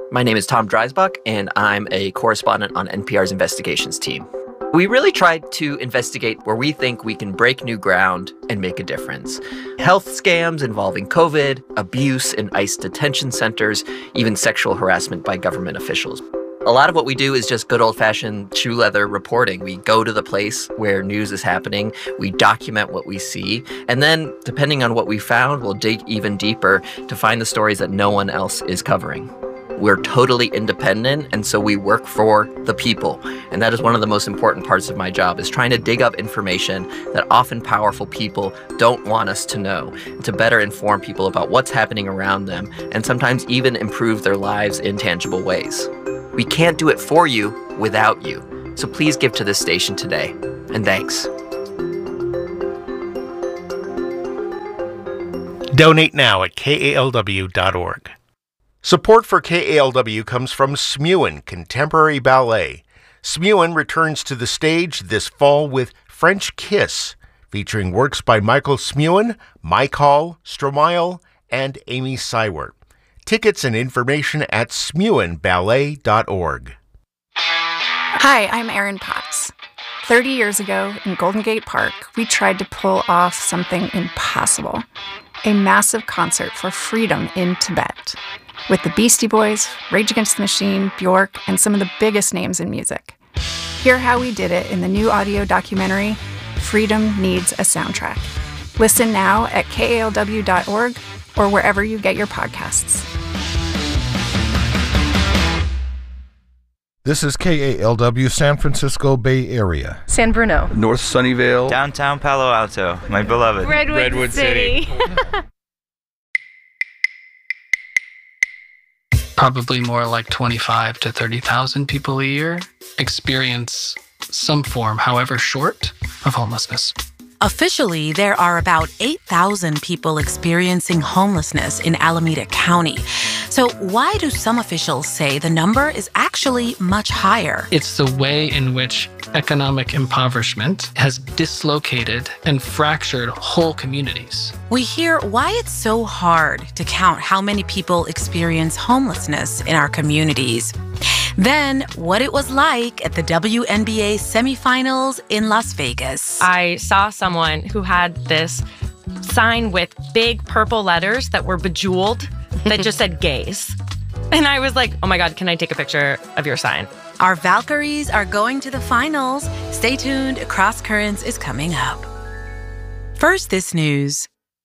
My name is Tom Dreisbach, and I'm a correspondent on NPR's investigations team. We really tried to investigate where we think we can break new ground and make a difference. Health scams involving COVID, abuse in ICE detention centers, even sexual harassment by government officials. A lot of what we do is just good old-fashioned shoe leather reporting. We go to the place where news is happening, we document what we see, and then, depending on what we found, we'll dig even deeper to find the stories that no one else is covering. We're totally independent, and so we work for the people. And that is one of the most important parts of my job, is trying to dig up information that often powerful people don't want us to know, to better inform people about what's happening around them, and sometimes even improve their lives in tangible ways. We can't do it for you without you. So please give to this station today. And thanks. Donate now at KALW.org. Support for KALW comes from Smuin Contemporary Ballet. Smuin returns to the stage this fall with French Kiss, featuring works by Michael Smuin, Mike Hall, Stromae, and Amy Seiwert. Tickets and information at smuinballet.org. Hi, I'm Erin Potts. 30 years ago in Golden Gate Park, we tried to pull off something impossible. A massive concert for freedom in Tibet. With the Beastie Boys, Rage Against the Machine, Bjork, and some of the biggest names in music. Hear how we did it in the new audio documentary, Freedom Needs a Soundtrack. Listen now at KALW.org or wherever you get your podcasts. This is KALW San Francisco Bay Area. San Bruno. North Sunnyvale. Downtown Palo Alto, my beloved. Redwood City. Probably more like 25 to 30,000 people a year experience some form, however short, of homelessness. Officially, there are about 8,000 people experiencing homelessness in Alameda County. So why do some officials say the number is actually much higher? It's the way in which economic impoverishment has dislocated and fractured whole communities. We hear why it's so hard to count how many people experience homelessness in our communities. Then, what it was like at the WNBA semifinals in Las Vegas. I saw someone who had this sign with big purple letters that were bejeweled that just said gays. And I was like, oh my God, can I take a picture of your sign? Our Valkyries are going to the finals. Stay tuned, Cross Currents is coming up. First, this news.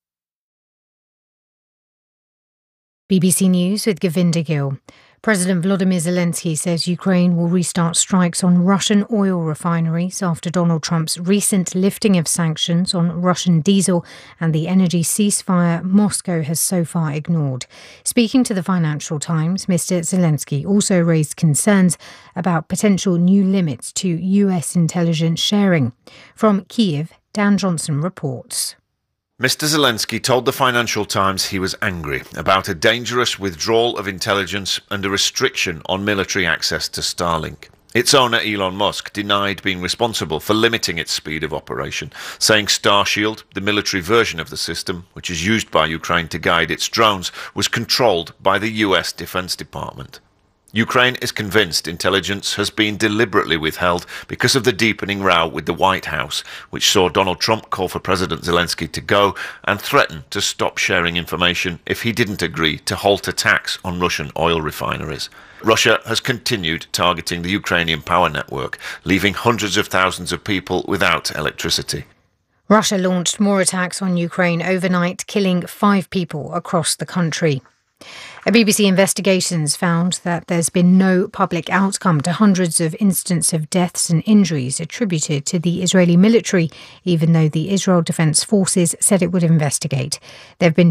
BBC News with Govinda Gill. President Volodymyr Zelensky says Ukraine will restart strikes on Russian oil refineries after Donald Trump's recent lifting of sanctions on Russian diesel and the energy ceasefire Moscow has so far ignored. Speaking to the Financial Times, Mr. Zelensky also raised concerns about potential new limits to US intelligence sharing. From Kyiv, Dan Johnson reports. Mr. Zelensky told the Financial Times he was angry about a dangerous withdrawal of intelligence and a restriction on military access to Starlink. Its owner, Elon Musk, denied being responsible for limiting its speed of operation, saying Starshield, the military version of the system, which is used by Ukraine to guide its drones, was controlled by the US Defense Department. Ukraine is convinced intelligence has been deliberately withheld because of the deepening row with the White House, which saw Donald Trump call for President Zelensky to go and threaten to stop sharing information if he didn't agree to halt attacks on Russian oil refineries. Russia has continued targeting the Ukrainian power network, leaving hundreds of thousands of people without electricity. Russia launched more attacks on Ukraine overnight, killing 5 people across the country. A BBC investigations found that there's been no public outcome to hundreds of incidents of deaths and injuries attributed to the Israeli military, even though the Israel Defense Forces said it would investigate. There have been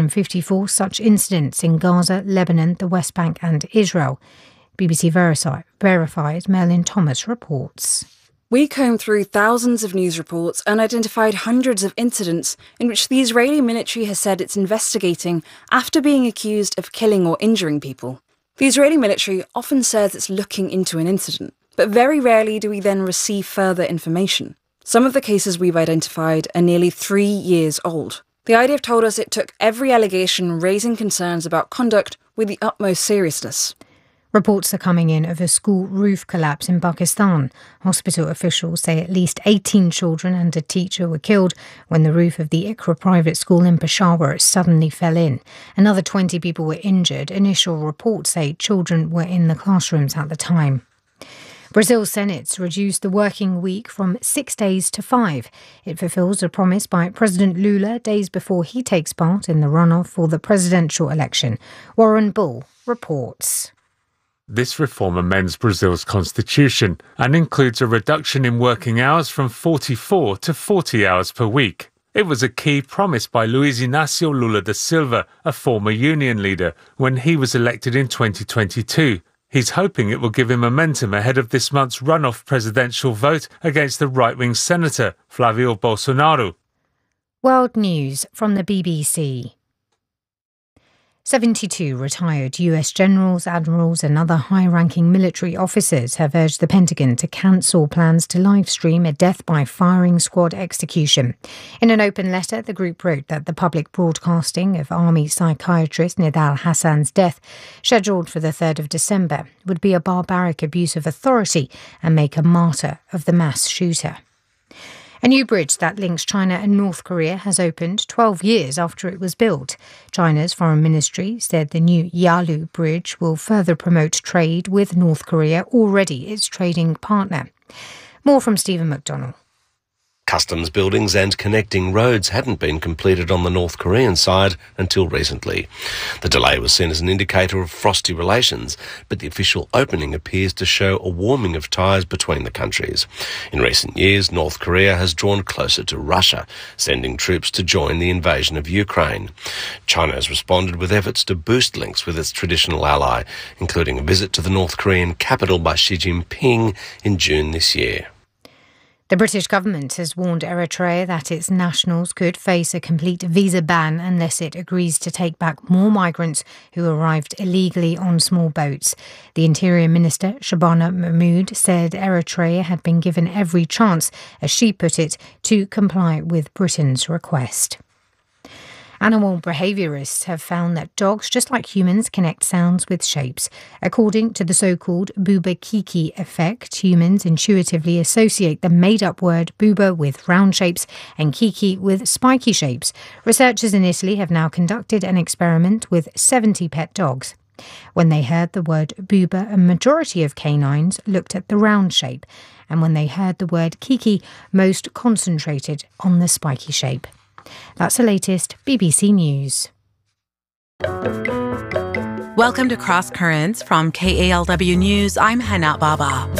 254 such incidents in Gaza, Lebanon, the West Bank and Israel. BBC verified Merlin Thomas reports. We combed through thousands of news reports and identified hundreds of incidents in which the Israeli military has said it's investigating after being accused of killing or injuring people. The Israeli military often says it's looking into an incident, but very rarely do we then receive further information. Some of the cases we've identified are nearly 3 years old. The IDF told us it took every allegation raising concerns about conduct with the utmost seriousness. Reports are coming in of a school roof collapse in Pakistan. Hospital officials say at least 18 children and a teacher were killed when the roof of the Iqra private school in Peshawar suddenly fell in. Another 20 people were injured. Initial reports say children were in the classrooms at the time. Brazil's Senate's reduced the working week from 6 days to 5. It fulfills a promise by President Lula days before he takes part in the runoff for the presidential election. Warren Bull reports. This reform amends Brazil's constitution and includes a reduction in working hours from 44 to 40 hours per week. It was a key promise by Luiz Inácio Lula da Silva, a former union leader, when he was elected in 2022. He's hoping it will give him momentum ahead of this month's runoff presidential vote against the right-wing senator, Flávio Bolsonaro. World News from the BBC. 72 retired US generals, admirals and other high-ranking military officers have urged the Pentagon to cancel plans to live-stream a death by firing squad execution. In an open letter, the group wrote that the public broadcasting of Army psychiatrist Nidal Hassan's death, scheduled for the 3rd of December, would be a barbaric abuse of authority and make a martyr of the mass shooter. A new bridge that links China and North Korea has opened 12 years after it was built. China's foreign ministry said the new Yalu Bridge will further promote trade with North Korea, already its trading partner. More from Stephen McDonnell. Customs buildings and connecting roads hadn't been completed on the North Korean side until recently. The delay was seen as an indicator of frosty relations, but the official opening appears to show a warming of ties between the countries. In recent years, North Korea has drawn closer to Russia, sending troops to join the invasion of Ukraine. China has responded with efforts to boost links with its traditional ally, including a visit to the North Korean capital by Xi Jinping in June this year. The British government has warned Eritrea that its nationals could face a complete visa ban unless it agrees to take back more migrants who arrived illegally on small boats. The Interior Minister, Shabana Mahmood, said Eritrea had been given every chance, as she put it, to comply with Britain's request. Animal behaviourists have found that dogs, just like humans, connect sounds with shapes. According to the so-called Bouba-Kiki effect, humans intuitively associate the made-up word booba with round shapes and kiki with spiky shapes. Researchers in Italy have now conducted an experiment with 70 pet dogs. When they heard the word booba, a majority of canines looked at the round shape, and when they heard the word kiki, most concentrated on the spiky shape. That's the latest BBC News. Welcome to Cross Currents from KALW News. I'm Hana Baba.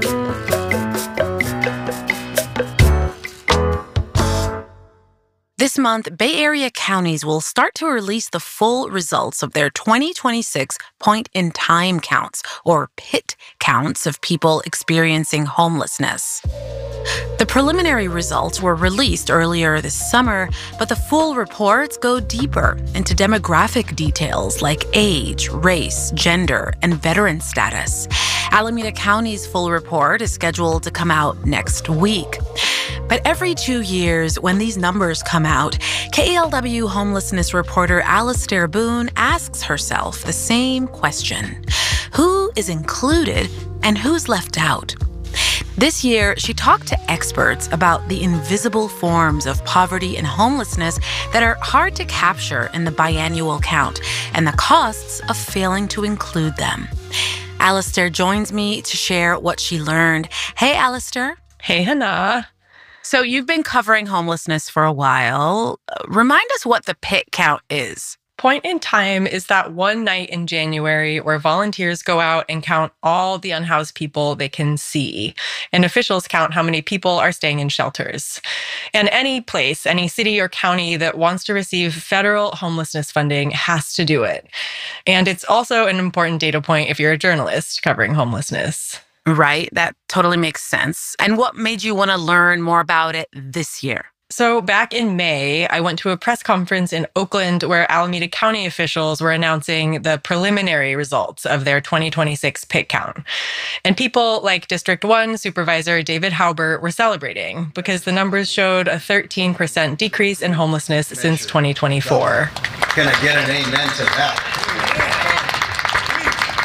This month, Bay Area counties will start to release the full results of their 2026 point-in-time counts, or PIT counts, of people experiencing homelessness. The preliminary results were released earlier this summer, but the full reports go deeper into demographic details like age, race, gender, and veteran status. Alameda County's full report is scheduled to come out next week. But every 2 years, when these numbers come out, KALW homelessness reporter Alistair Boone asks herself the same question: who is included and who's left out? This year, she talked to experts about the invisible forms of poverty and homelessness that are hard to capture in the biannual count and the costs of failing to include them. Alistair joins me to share what she learned. Hey, Alistair. Hey, Hannah. So you've been covering homelessness for a while. Remind us what the PIT count is. Point in Time is that one night in January where volunteers go out and count all the unhoused people they can see. And officials count how many people are staying in shelters. And any place, any city or county that wants to receive federal homelessness funding has to do it. And it's also an important data point if you're a journalist covering homelessness. Right, that totally makes sense. And what made you want to learn more about it this year? So back in May, I went to a press conference in Oakland where Alameda County officials were announcing the preliminary results of their 2026 PIT count. And people like District 1 Supervisor David Haubert were celebrating because the numbers showed a 13% decrease in homelessness since 2024. Can I get an amen to that?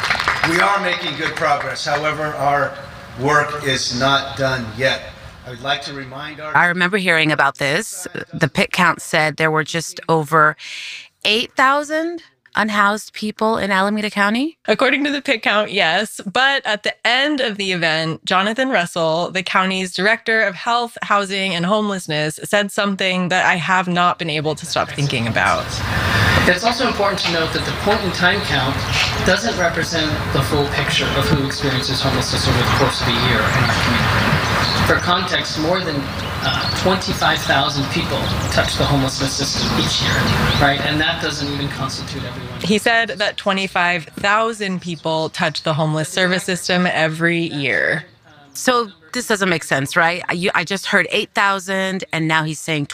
We are making good progress. However, our work is not done yet. I would like to remind our... I remember hearing about this. The pit count said there were just over 8,000 unhoused people in Alameda County? According to the pit count, yes. But at the end of the event, Jonathan Russell, the county's director of health, housing, and homelessness, said something that I have not been able to stop thinking about. It's also important to note that the point-in-time count doesn't represent the full picture of who experiences homelessness over the course of a year in our community. For context, more than 25,000 people touch the homelessness system each year, right? And that doesn't even constitute everyone. He said that 25,000 people touch the homeless service system every year. So this doesn't make sense, right? I just heard 8,000, and now he's saying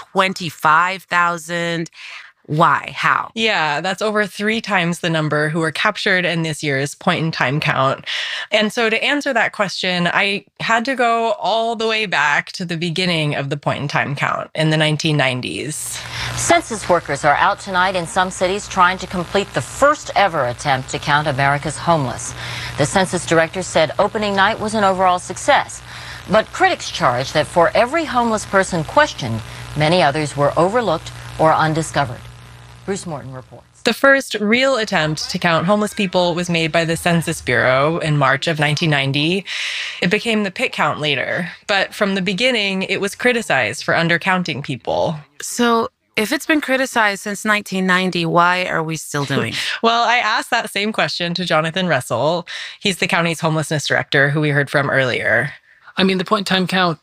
25,000. Why? How? Yeah, that's over 3 times the number who were captured in this year's point-in-time count. And so to answer that question, I had to go all the way back to the beginning of the point-in-time count in the 1990s. Census workers are out tonight in some cities trying to complete the first ever attempt to count America's homeless. The census director said opening night was an overall success. But critics charge that for every homeless person questioned, many others were overlooked or undiscovered. Bruce Morton reports. The first real attempt to count homeless people was made by the Census Bureau in March of 1990. It became the pit count later, but from the beginning, it was criticized for undercounting people. So if it's been criticized since 1990, why are we still doing it? Well, I asked that same question to Jonathan Russell. He's the county's homelessness director, who we heard from earlier. I mean, the point-in-time count,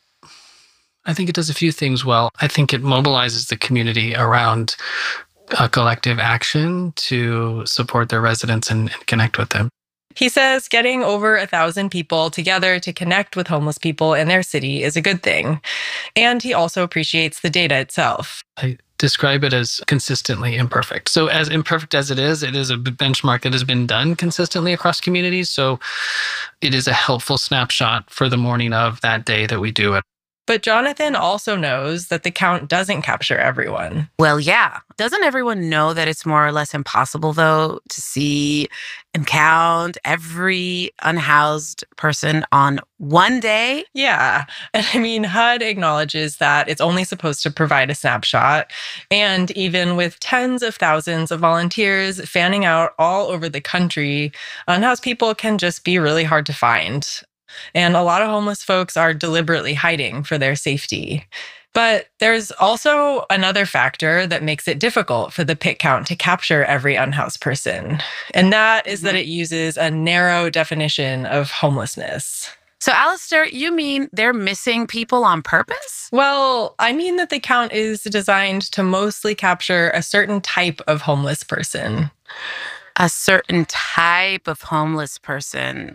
I think it does a few things well. I think it mobilizes the community around a collective action to support their residents and connect with them. He says getting over 1,000 people together to connect with homeless people in their city is a good thing. And he also appreciates the data itself. I describe it as consistently imperfect. So as imperfect as it is a benchmark that has been done consistently across communities. So it is a helpful snapshot for the morning of that day that we do it. But Jonathan also knows that the count doesn't capture everyone. Well, yeah. Doesn't everyone know that it's more or less impossible, though, to see and count every unhoused person on one day? Yeah. And I mean, HUD acknowledges that it's only supposed to provide a snapshot. And even with tens of thousands of volunteers fanning out all over the country, unhoused people can just be really hard to find. And a lot of homeless folks are deliberately hiding for their safety. But there's also another factor that makes it difficult for the pit count to capture every unhoused person. And that is that it uses a narrow definition of homelessness. So, Alistair, you mean they're missing people on purpose? Well, I mean that the count is designed to mostly capture a certain type of homeless person. A certain type of homeless person.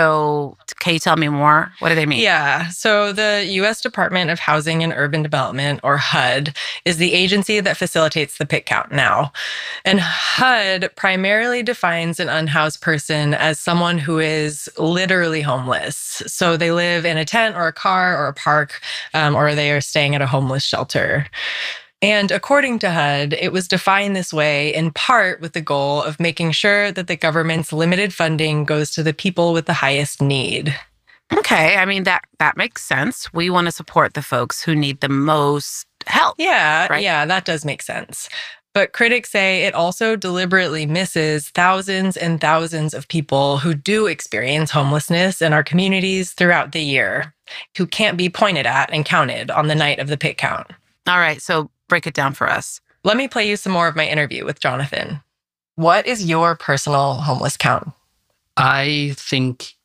So can you tell me more? What do they mean? Yeah. So the U.S. Department of Housing and Urban Development, or HUD, is the agency that facilitates the pit count now. And HUD primarily defines an unhoused person as someone who is literally homeless. So they live in a tent or a car or a park, or they are staying at a homeless shelter. And according to HUD, it was defined this way in part with the goal of making sure that the government's limited funding goes to the people with the highest need. Okay, I mean, that makes sense. We want to support the folks who need the most help. Yeah, right? Yeah, that does make sense. But critics say it also deliberately misses thousands and thousands of people who do experience homelessness in our communities throughout the year, who can't be pointed at and counted on the night of the pit count. All right, so break it down for us. Let me play you some more of my interview with Jonathan. What is your personal homeless count? I think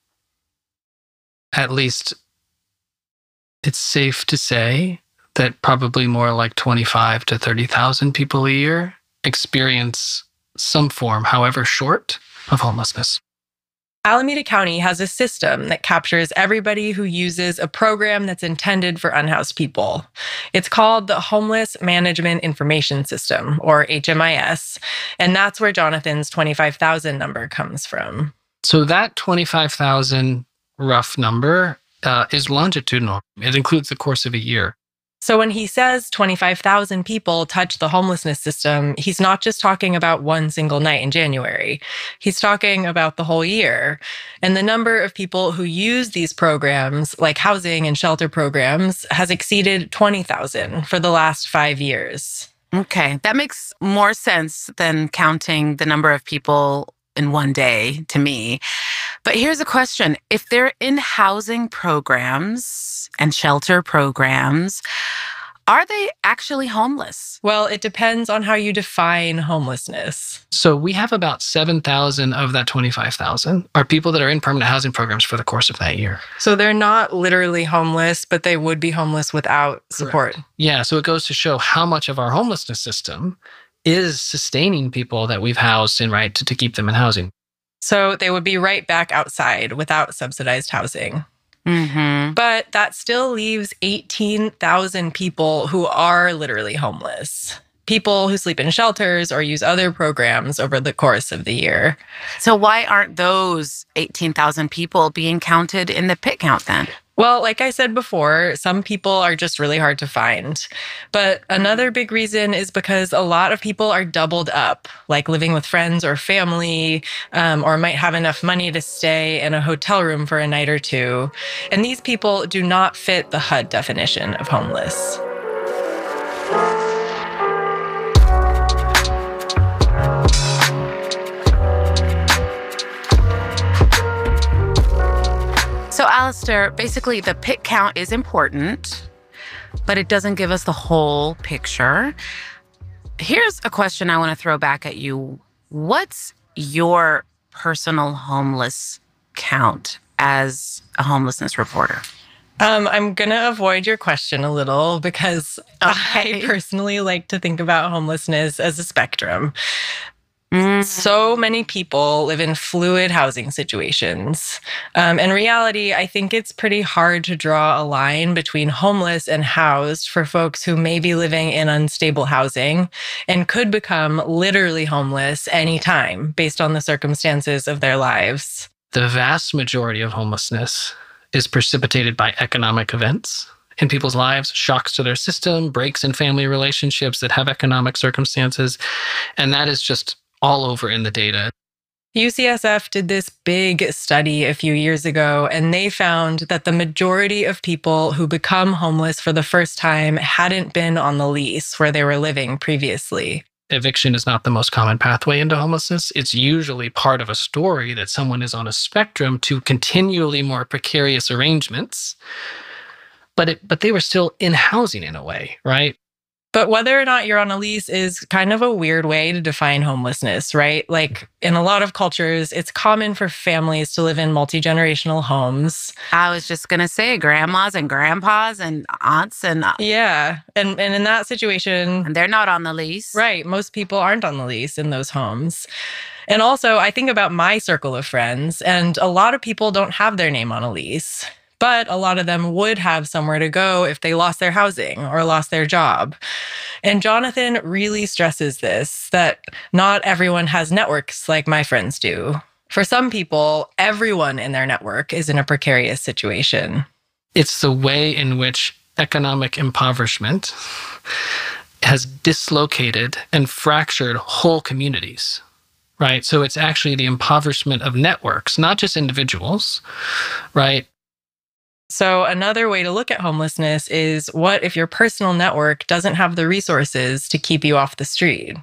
at least it's safe to say that probably more like 25 to 30,000 people a year experience some form, however short, of homelessness. Alameda County has a system that captures everybody who uses a program that's intended for unhoused people. It's called the Homeless Management Information System, or HMIS, and that's where Jonathan's 25,000 number comes from. So that 25,000 rough number is longitudinal. It includes the course of a year. So when he says 25,000 people touch the homelessness system, he's not just talking about one single night in January. He's talking about the whole year. And the number of people who use these programs, like housing and shelter programs, has exceeded 20,000 for the last 5 years. Okay, that makes more sense than counting the number of people in one day to me. But here's a question. If they're in housing programs and shelter programs, are they actually homeless? Well, it depends on how you define homelessness. So we have about 7,000 of that 25,000 are people that are in permanent housing programs for the course of that year. So they're not literally homeless, but they would be homeless without support. Correct. Yeah, so it goes to show how much of our homelessness system is sustaining people that we've housed in, right, to keep them in housing. So they would be right back outside without subsidized housing. Mm-hmm. But that still leaves 18,000 people who are literally homeless. People who sleep in shelters or use other programs over the course of the year. So why aren't those 18,000 people being counted in the PIT count then? Well, like I said before, some people are just really hard to find. But another big reason is because a lot of people are doubled up, like living with friends or family, or might have enough money to stay in a hotel room for a night or two. And these people do not fit the HUD definition of homeless. So, Alistair, basically the PIT count is important, but it doesn't give us the whole picture. Here's a question I want to throw back at you. What's your personal homeless count as a homelessness reporter? I'm going to avoid your question a little because I personally like to think about homelessness as a spectrum. So many people live in fluid housing situations. In reality, I think it's pretty hard to draw a line between homeless and housed for folks who may be living in unstable housing and could become literally homeless anytime based on the circumstances of their lives. The vast majority of homelessness is precipitated by economic events in people's lives, shocks to their system, breaks in family relationships that have economic circumstances. And that is just all over in the data. UCSF did this big study a few years ago, and they found that the majority of people who become homeless for the first time hadn't been on the lease where they were living previously. Eviction is not the most common pathway into homelessness. It's usually part of a story that someone is on a spectrum to continually more precarious arrangements, but they were still in housing in a way, right? But whether or not you're on a lease is kind of a weird way to define homelessness, right? Like in a lot of cultures, it's common for families to live in multi-generational homes. I was just going to say grandmas and grandpas and aunts and... Yeah. And in that situation... And they're not on the lease. Right. Most people aren't on the lease in those homes. And also, I think about my circle of friends, and a lot of people don't have their name on a lease. But a lot of them would have somewhere to go if they lost their housing or lost their job. And Jonathan really stresses this, that not everyone has networks like my friends do. For some people, everyone in their network is in a precarious situation. It's the way in which economic impoverishment has dislocated and fractured whole communities, right? So it's actually the impoverishment of networks, not just individuals, right? So another way to look at homelessness is, what if your personal network doesn't have the resources to keep you off the street?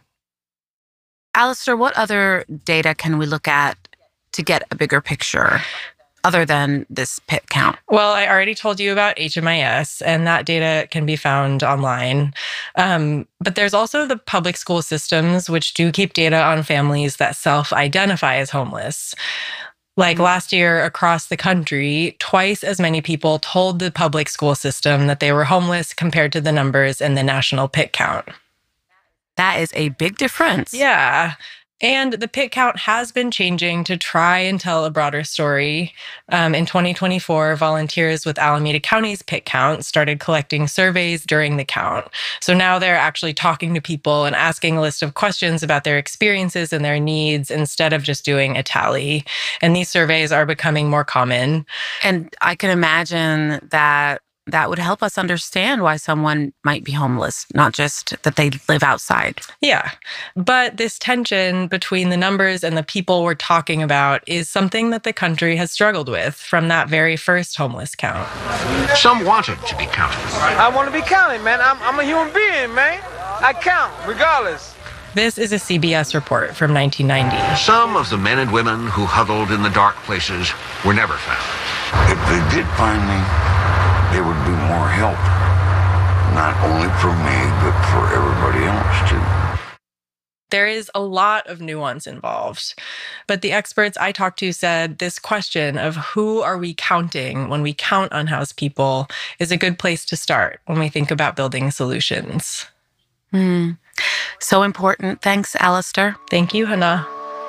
Alistair, what other data can we look at to get a bigger picture other than this PIT count? Well, I already told you about HMIS, and that data can be found online. But there's also the public school systems, which do keep data on families that self-identify as homeless. Like last year across the country, twice as many people told the public school system that they were homeless compared to the numbers in the national PIT count. That is a big difference. Yeah. And the PIT count has been changing to try and tell a broader story. In 2024, volunteers with Alameda County's PIT count started collecting surveys during the count. So now they're actually talking to people and asking a list of questions about their experiences and their needs instead of just doing a tally. And these surveys are becoming more common. And I can imagine that that would help us understand why someone might be homeless, not just that they live outside. Yeah. But this tension between the numbers and the people we're talking about is something that the country has struggled with from that very first homeless count. Some wanted to be counted. I want to be counted, man. I'm a human being, man. I count, regardless. This is a CBS report from 1990. Some of the men and women who huddled in the dark places were never found. If they did find me, there would be more help. Not only for me, but for everybody else, too. There is a lot of nuance involved. But the experts I talked to said this question of who are we counting when we count unhoused people is a good place to start when we think about building solutions. So important. Thanks, Alistair. Thank you, Hannah.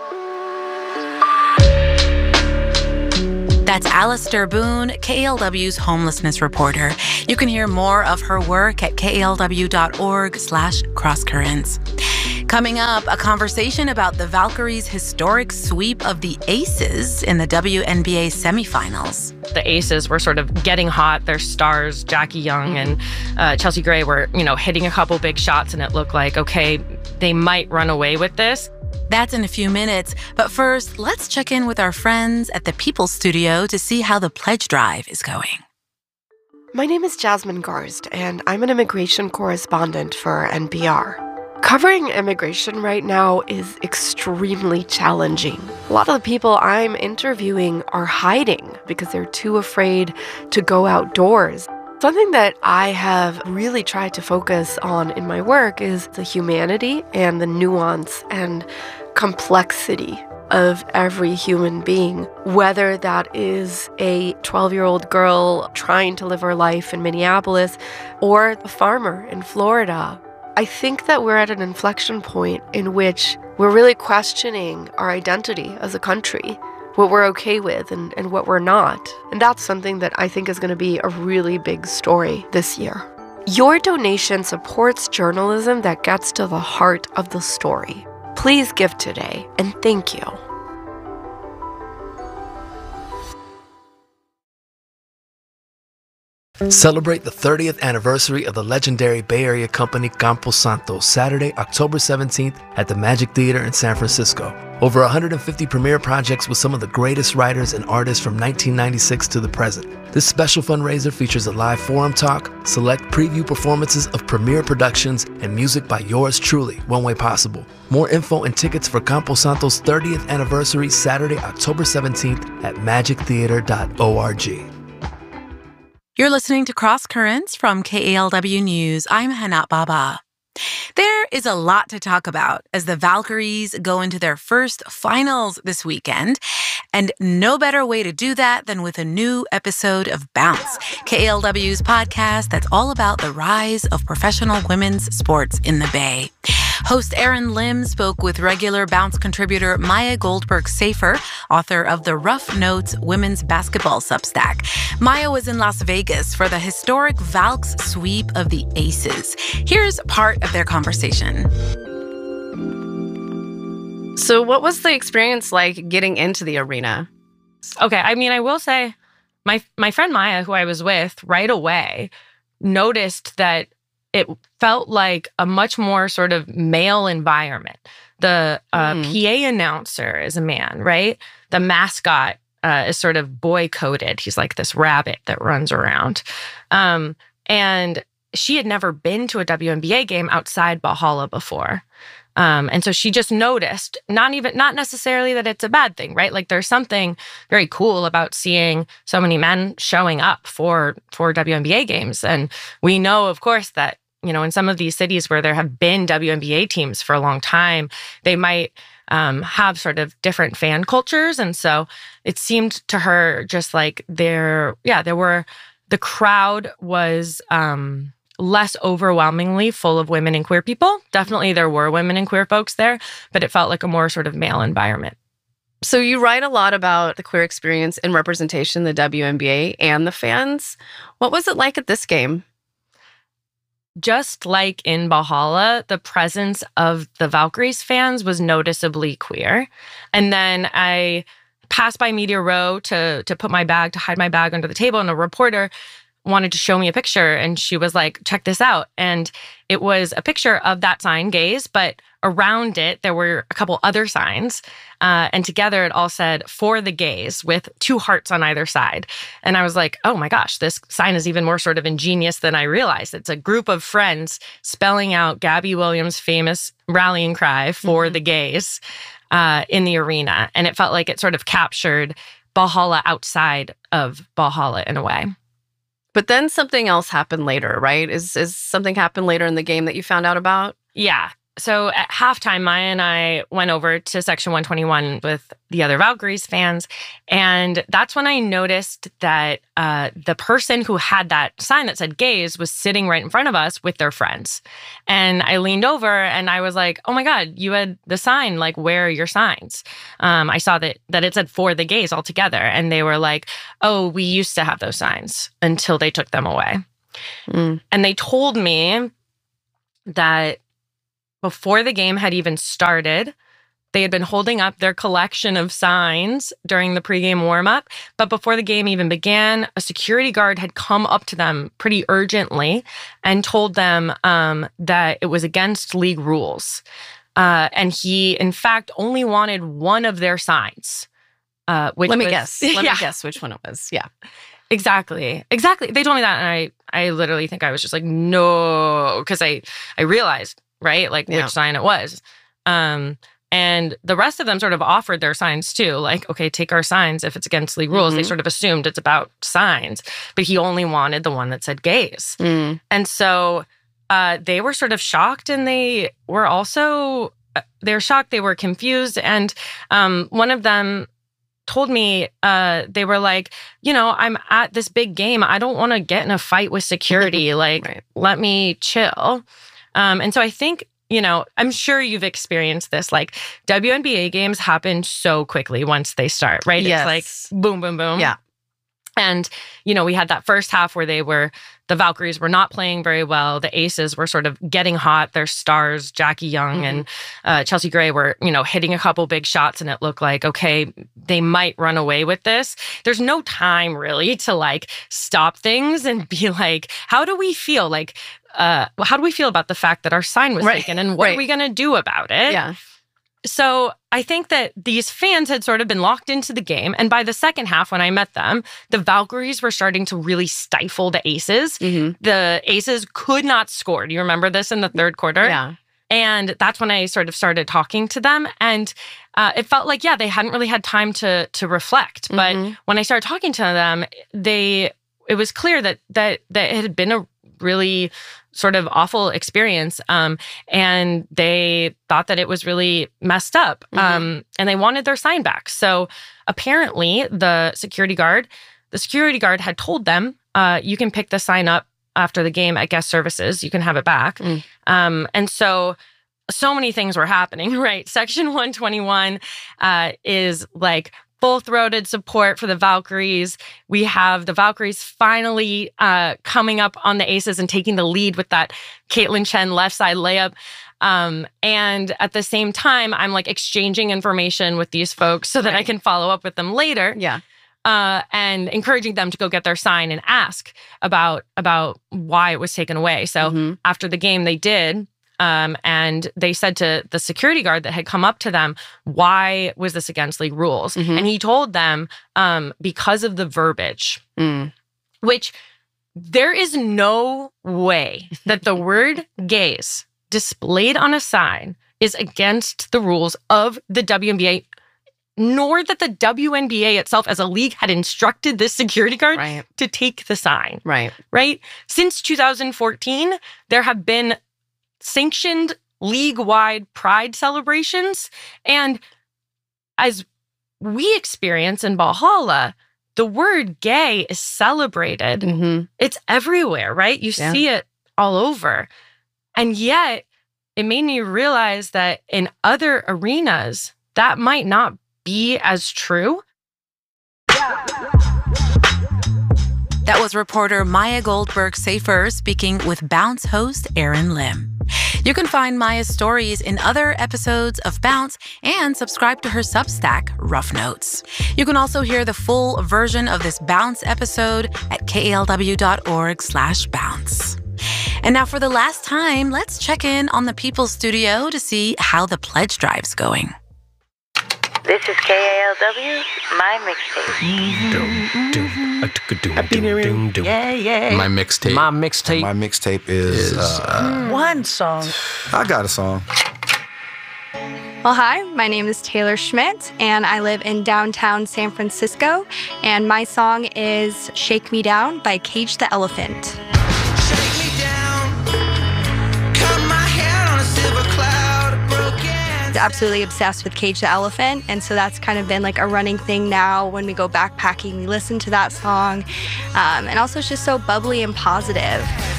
That's Alistair Boone, KALW's homelessness reporter. You can hear more of her work at kalw.org/crosscurrents. Coming up, a conversation about the Valkyries' historic sweep of the Aces in the WNBA semifinals. The Aces were sort of getting hot. Their stars, Jackie Young and Chelsea Gray, were, hitting a couple big shots, and it looked like, okay, they might run away with this. That's in a few minutes. But first, let's check in with our friends at the People Studio to see how the pledge drive is going. My name is Jasmine Garst, and I'm an immigration correspondent for NPR. Covering immigration right now is extremely challenging. A lot of the people I'm interviewing are hiding because they're too afraid to go outdoors. Something that I have really tried to focus on in my work is the humanity and the nuance and complexity of every human being, whether that is a 12-year-old girl trying to live her life in Minneapolis or the farmer in Florida. I think that we're at an inflection point in which we're really questioning our identity as a country, what we're okay with and what we're not. And that's something that I think is going to be a really big story this year. Your donation supports journalism that gets to the heart of the story. Please give today, and thank you. Celebrate the 30th anniversary of the legendary Bay Area company Campo Santo, Saturday, October 17th at the Magic Theater in San Francisco. Over 150 premiere projects with some of the greatest writers and artists from 1996 to the present. This special fundraiser features a live forum talk, select preview performances of premiere productions, and music by yours truly, One Way Possible. More info and tickets for Campo Santo's 30th anniversary, Saturday, October 17th at magictheater.org. You're listening to Cross Currents from KALW News. I'm Hannah Baba. There is a lot to talk about as the Valkyries go into their first finals this weekend. And no better way to do that than with a new episode of Bounce, KALW's podcast that's all about the rise of professional women's sports in the Bay. Host Erin Lim spoke with regular Bounce contributor Maya Goldberg-Safer, author of the Rough Notes Women's Basketball Substack. Maya was in Las Vegas for the historic Valks sweep of the Aces. Here's part of their conversation. So what was the experience like getting into the arena? Okay, I will say my friend Maya, who I was with, right away noticed that it felt like a much more sort of male environment. The PA announcer is a man, right? The mascot is sort of boy-coded. He's like this rabbit that runs around. And she had never been to a WNBA game outside Valhalla before. And so she just noticed, not necessarily that it's a bad thing, right? Like there's something very cool about seeing so many men showing up for WNBA games. And we know, of course, that, in some of these cities where there have been WNBA teams for a long time, they might have sort of different fan cultures. And so it seemed to her just like the crowd was less overwhelmingly full of women and queer people. Definitely there were women and queer folks there, but it felt like a more sort of male environment. So you write a lot about the queer experience and representation, the WNBA and the fans. What was it like at this game? Just like in Valhalla, the presence of the Valkyries fans was noticeably queer. And then I passed by Media Row to put my bag, to hide my bag under the table, and a reporter wanted to show me a picture, and she was like, check this out. And it was a picture of that sign, gays, but around it, there were a couple other signs. And together it all said, for the gays, with 2 hearts on either side. And I was like, oh my gosh, this sign is even more sort of ingenious than I realized. It's a group of friends spelling out Gabby Williams' famous rallying cry for the gays in the arena. And it felt like it sort of captured Valhalla outside of Valhalla in a way. But then something else happened later, right? Is something happened later in the game that you found out about? Yeah. So at halftime, Maya and I went over to Section 121 with the other Valkyries fans. And that's when I noticed that the person who had that sign that said gays was sitting right in front of us with their friends. And I leaned over and I was like, oh my God, you had the sign. Like, where are your signs? I saw that it said for the gays altogether. And they were like, oh, we used to have those signs until they took them away. And they told me that before the game had even started, they had been holding up their collection of signs during the pregame warm-up. But before the game even began, a security guard had come up to them pretty urgently and told them that it was against league rules. And he, in fact, only wanted one of their signs. Let me guess. Let me guess which one it was. Yeah. Exactly. They told me that, and I literally think I was just like, no, because I realized, right, like which sign it was. And the rest of them sort of offered their signs too. Like, okay, take our signs if it's against league rules. They sort of assumed it's about signs, but he only wanted the one that said gays. And so they were sort of shocked, and they were also, they're shocked, they were confused. And one of them told me, they were like, you know, I'm at this big game. I don't want to get in a fight with security. Like, let me chill. And so I think, you know, I'm sure you've experienced this. Like, WNBA games happen so quickly once they start, right? Yes. It's like boom, boom, boom. Yeah. And, you know, we had that first half where the Valkyries were not playing very well. The Aces were sort of getting hot. Their stars, Jackie Young and Chelsea Gray, were, you know, hitting a couple big shots, and it looked like, okay, they might run away with this. There's no time really to like stop things and be like, how do we feel? Like, how do we feel about the fact that our sign was taken, and what are we going to do about it? Yeah. So I think that these fans had sort of been locked into the game. And by the second half, when I met them, the Valkyries were starting to really stifle the Aces. The Aces could not score. Do you remember this in the third quarter? Yeah. And that's when I sort of started talking to them. And it felt like, they hadn't really had time to reflect. But when I started talking to them, it was clear that it had been a really sort of awful experience. And they thought that it was really messed up. And they wanted their sign back. So apparently the security guard had told them, you can pick the sign up after the game at guest services. You can have it back. And so many things were happening, right? Section 121 is like full-throated support for the Valkyries. We have the Valkyries finally coming up on the Aces and taking the lead with that Caitlin Chen left side layup. And at the same time, I'm like exchanging information with these folks so that I can follow up with them later. Yeah. And encouraging them to go get their sign and ask about why it was taken away. So after the game, they did. And they said to the security guard that had come up to them, why was this against league rules? And he told them, because of the verbiage, which there is no way that the word gays displayed on a sign is against the rules of the WNBA, nor that the WNBA itself as a league had instructed this security guard to take the sign. Right? Since 2014, there have been sanctioned league-wide pride celebrations. And as we experience in Valhalla, the word gay is celebrated. It's everywhere, right? You see it all over. And yet, it made me realize that in other arenas, that might not be as true. That was reporter Maya Goldberg-Safer speaking with Bounce host Aaron Lim. You can find Maya's stories in other episodes of Bounce and subscribe to her Substack, Rough Notes. You can also hear the full version of this Bounce episode at kalw.org/bounce. And now for the last time, let's check in on the People's Studio to see how the pledge drive's going. This is KALW, my mixtape. Happy New Year. Yeah. My mixtape. My mixtape is one song. I got a song. Well, hi, my name is Taylor Schmidt, and I live in downtown San Francisco, and my song is Shake Me Down by Cage the Elephant. Absolutely obsessed with Cage the Elephant, and so that's kind of been like a running thing now. When we go backpacking, we listen to that song, and also it's just so bubbly and positive.